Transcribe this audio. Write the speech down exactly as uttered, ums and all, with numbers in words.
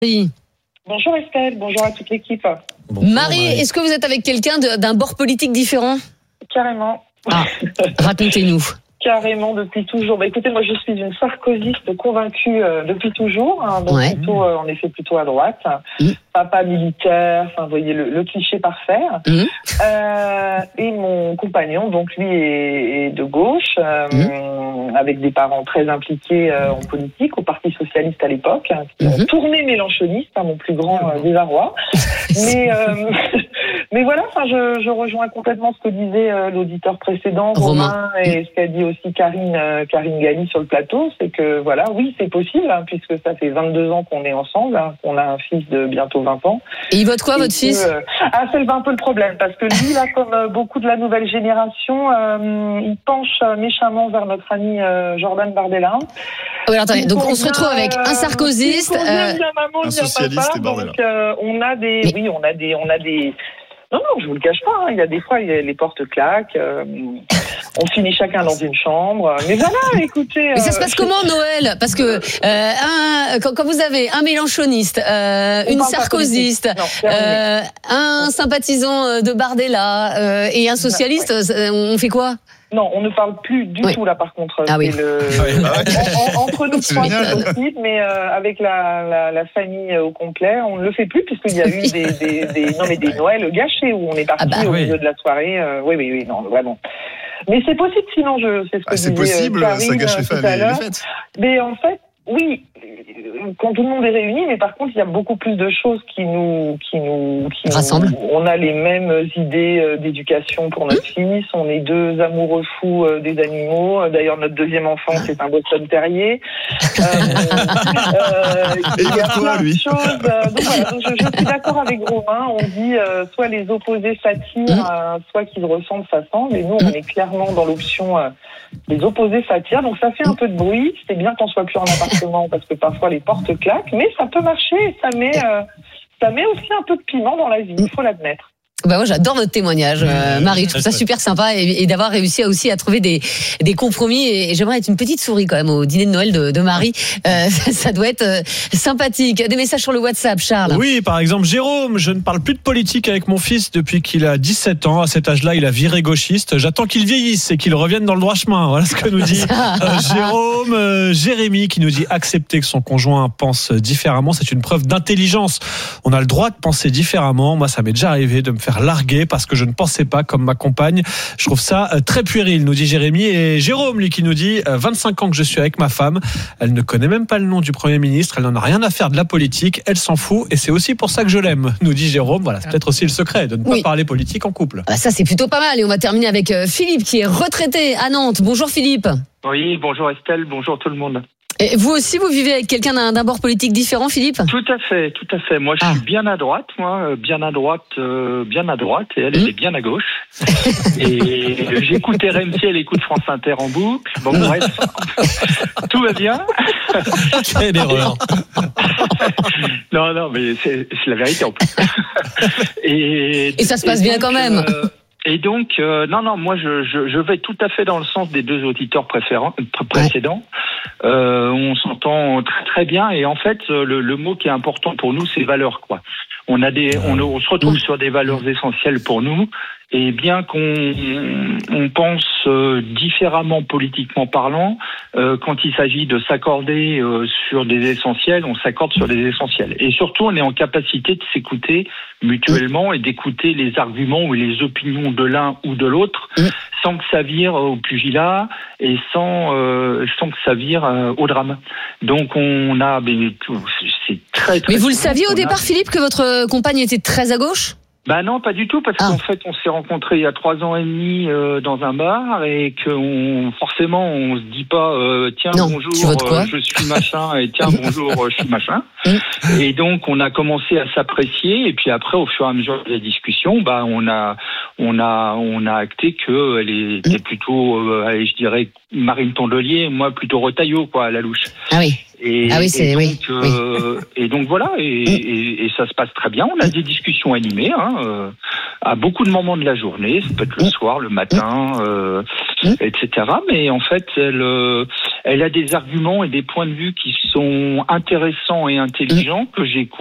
Oui. Bonjour Estelle, bonjour à toute l'équipe. Bonjour, Marie, Marie, est-ce que vous êtes avec quelqu'un de, d'un bord politique différent ? Carrément. Ah, racontez-nous. Carrément, depuis toujours. Bah, écoutez, moi je suis une sarkozyste convaincue euh, depuis toujours, hein, donc ouais. plutôt, euh, en effet plutôt à droite. Mmh. Papa militaire, enfin vous voyez le, le cliché parfait. Mmh. Euh, et mon compagnon, donc lui est, est de gauche, euh, mmh. avec des parents très impliqués euh, en politique, au Parti socialiste à l'époque, hein, qui mmh. ont tourné mélanchoniste, hein, mon plus grand euh, désarroi. mais euh, mais voilà, enfin je, je rejoins complètement ce que disait euh, l'auditeur précédent, Romain, Romain et ce qu'a dit aussi Karine, euh, Karine Galli sur le plateau, c'est que voilà, oui, c'est possible, hein, puisque ça fait vingt-deux ans qu'on est ensemble, hein, qu'on a un fils de bientôt vingt ans. Et il vote quoi, et votre que, fils euh, Ah, c'est un peu le problème, parce que lui, là, comme euh, beaucoup de la nouvelle génération, euh, il penche méchamment vers notre ami euh, Jordan Bardella. Oui, attendez, donc on se retrouve avec un sarkozyste, euh, maman, un socialiste papa, et Bardella. Donc, euh, on a des, Mais... oui, on a des, on a des. Non, non, je vous le cache pas. Hein. Il y a des fois, il y a les portes claquent. Euh, on finit chacun dans une chambre. Mais voilà, écoutez. Mais ça se passe euh, comment Noël ? Parce que euh, un, quand, quand vous avez un mélanchoniste, euh, une sarkozyste, non, euh, un sympathisant de Bardella euh, et un socialiste, non, ouais. on fait quoi ? Non, on ne parle plus du oui. tout là par contre. Ah oui. Le... oui bah ouais. en, en, entre nous trois c'est possible, mais euh, avec la, la, la famille au complet, on ne le fait plus puisqu'il y a eu des, des, des, non mais des Noëls gâchés où on est parti ah bah, au oui. milieu de la soirée. Euh, oui, oui, oui, non, vraiment. Mais c'est possible, sinon je sais ce que ah, c'est disait possible, Karine, ça gâche les, fa- les, les fêtes. Mais en fait, oui, quand tout le monde est réuni, mais par contre, il y a beaucoup plus de choses qui nous, qui nous, qui rassemblent. Nous, on a les mêmes idées d'éducation pour notre mmh. fils. On est deux amoureux fous des animaux. D'ailleurs, notre deuxième enfant, c'est un Boston Terrier. euh, euh, il y a plein de choses. Donc voilà, donc je, je suis d'accord avec Romain. On dit euh, soit les opposés s'attirent, mmh. euh, soit qu'ils ressemblent, s'assemblent. Et nous, on est clairement dans l'option euh, les opposés s'attirent. Donc ça fait un peu de bruit. C'est bien qu'on soit plus en appartement parce que parfois les portes claquent, mais ça peut marcher et ça met, euh, ça met aussi un peu de piment dans la vie, il faut l'admettre. Bah moi j'adore votre témoignage, euh, Marie. Je trouve ça super sympa et, et d'avoir réussi à aussi à trouver des des compromis. Et, et j'aimerais être une petite souris quand même au dîner de Noël de, de Marie. Euh, ça doit être euh, sympathique. Des messages sur le WhatsApp, Charles. Oui, par exemple Jérôme. Je ne parle plus de politique avec mon fils depuis qu'il a dix-sept ans. À cet âge-là, il a viré gauchiste. J'attends qu'il vieillisse et qu'il revienne dans le droit chemin. Voilà ce que nous dit euh, Jérôme. Euh, Jérémy qui nous dit accepter que son conjoint pense différemment, c'est une preuve d'intelligence. On a le droit de penser différemment. Moi, ça m'est déjà arrivé de me faire larguer parce que je ne pensais pas comme ma compagne. Je trouve ça très puéril, nous dit Jérémy. Et Jérôme, lui, qui nous dit vingt-cinq ans que je suis avec ma femme, elle ne connaît même pas le nom du Premier ministre, elle n'en a rien à faire de la politique, elle s'en fout et c'est aussi pour ça que je l'aime, nous dit Jérôme. Voilà, c'est peut-être aussi le secret de ne pas oui. parler politique en couple. Ah, ça, c'est plutôt pas mal. Et on va terminer avec Philippe qui est retraité à Nantes. Bonjour Philippe. Oui, bonjour Estelle, bonjour tout le monde. Et vous aussi, vous vivez avec quelqu'un d'un, d'un bord politique différent, Philippe ? Tout à fait, tout à fait. Moi, je ah. suis bien à droite, moi, bien à droite, euh, bien à droite, et elle, mmh. elle est bien à gauche. Et j'écoute R M C, elle écoute France Inter en boucle. Bon, bref, tout va bien. Quelle erreur. Non, non, mais c'est, c'est la vérité en plus. Et, et ça se passe et bien donc, quand même. Euh, Et donc, euh, non, non, moi, je, je, je vais tout à fait dans le sens des deux auditeurs préférents, pr- précédents. Euh, on s'entend très très bien. Et en fait, le, le mot qui est important pour nous, c'est valeurs, quoi. On a des, on, on se retrouve sur des valeurs essentielles pour nous. Et bien qu'on on pense euh, différemment politiquement parlant, euh, quand il s'agit de s'accorder euh, sur des essentiels, on s'accorde sur des essentiels. Et surtout, on est en capacité de s'écouter mutuellement et d'écouter les arguments ou les opinions de l'un ou de l'autre, sans que ça vire au pugilat et sans euh, sans que ça vire euh, au drame. Donc on a, mais, c'est très très. Mais vous le saviez au départ, a... Philippe, que votre compagne était très à gauche ? Bah non, pas du tout, parce ah. qu'en fait, on s'est rencontrés il y a trois ans et demi euh, dans un bar et que on, forcément, on se dit pas euh, tiens non, bonjour, euh, je suis machin et tiens bonjour, je suis machin. Et donc, on a commencé à s'apprécier et puis après, au fur et à mesure des discussions, bah on a on a on a acté que elle était plutôt, euh, allez, je dirais Marine Tondelier, moi plutôt Retailleau quoi à la louche. Ah oui. Et, ah oui, c'est, et, donc, oui, euh, oui. et donc voilà, et, et, et ça se passe très bien. On a des discussions animées hein, euh, à beaucoup de moments de la journée. Ça peut être le soir, le matin. Euh, mmh. et cetera. Mais en fait, elle, euh, elle a des arguments et des points de vue qui sont intéressants et intelligents mmh. que j'écoute.